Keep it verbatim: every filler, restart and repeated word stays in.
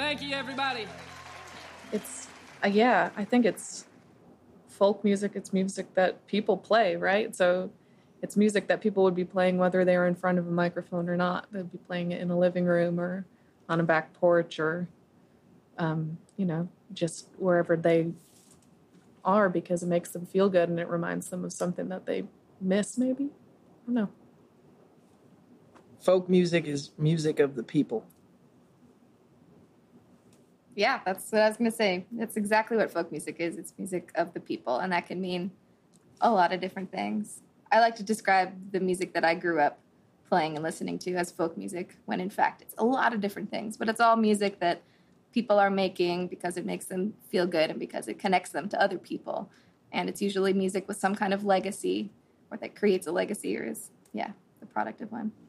Thank you, everybody. It's, uh, yeah, I think it's folk music. It's music that people play, right? So it's music that people would be playing whether they were in front of a microphone or not. They'd be playing it in a living room or on a back porch or, um, you know, just wherever they are because it makes them feel good and it reminds them of something that they miss, maybe? I don't know. Folk music is music of the people. Yeah, that's what I was going to say. That's exactly what folk music is. It's music of the people, and that can mean a lot of different things. I like to describe the music that I grew up playing and listening to as folk music, when in fact it's a lot of different things. But it's all music that people are making because it makes them feel good and because it connects them to other people. And it's usually music with some kind of legacy or that creates a legacy or is, yeah, the product of one.